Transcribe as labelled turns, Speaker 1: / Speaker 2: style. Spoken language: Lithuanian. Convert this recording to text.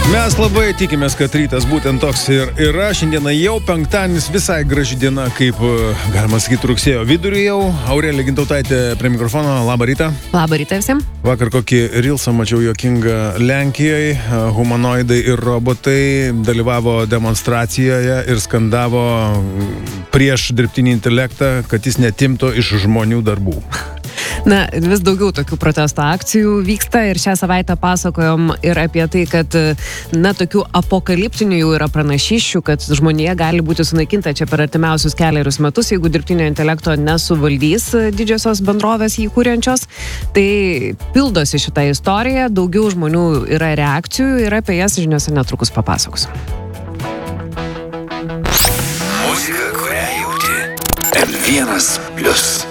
Speaker 1: Mes labai tikimės, kad rytas būtent toks ir yra. Šiandieną jau penktadienis, visai graži diena, kaip galima sakyti, rugsėjo vidurį jau. Aurelija Gintautaitė prie mikrofono. Labą rytą.
Speaker 2: Labą rytą visiems.
Speaker 1: Vakar kokį reelsą mačiau juokingą Lenkijoje. Humanoidai ir robotai dalyvavo demonstracijoje ir skandavo prieš dirbtinį intelektą, kad jis netimtų iš žmonių darbų.
Speaker 2: Na, vis daugiau tokių protesto akcijų vyksta ir šią savaitę pasakojom ir apie tai, kad, tokių apokaliptinių jau yra pranašysčių, kad žmonija gali būti sunaikinta čia per artimiausius kelerius metus, jeigu dirbtinio intelekto nesuvaldys didžiosios bendrovės jį kūrenčios. Tai pildosi šitą istoriją, daugiau žmonių yra reakcijų ir apie jas žiniuose netrukus papasakosiu.
Speaker 3: Muzika, kurią jauti. M1+.